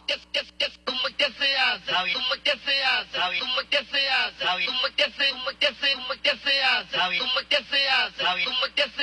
¿Cómo es que se hace? ¿Cómo es que se hace? ¿Cómo es que se hace? ¿Cómo es que se hace? ¿Cómo es que se hace? ¿Cómo es que se hace? ¿Cómo es que se hace? ¿Cómo es que se